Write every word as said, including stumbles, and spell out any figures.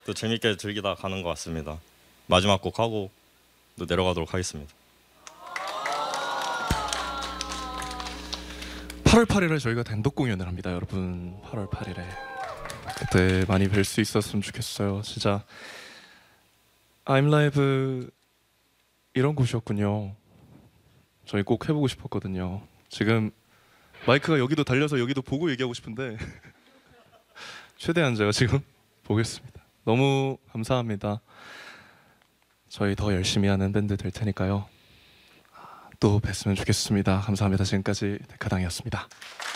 또 재밌게 즐기다 가는 것 같습니다. 마지막 곡 하고 또 내려가도록 하겠습니다. 팔월 팔일에 저희가 단독 공연을 합니다, 여러분. 팔월 팔일에 그때 많이 뵐 수 있었으면 좋겠어요. 진짜 I'm Live 이런 곳이었군요. 저희 꼭 해보고 싶었거든요. 지금 마이크가 여기도 달려서 여기도 보고 얘기하고 싶은데 최대한 제가 지금 보겠습니다. 너무 감사합니다. 저희 더 열심히 하는 밴드 될 테니까요. 또 뵀으면 좋겠습니다. 감사합니다. 지금까지 데카당이었습니다.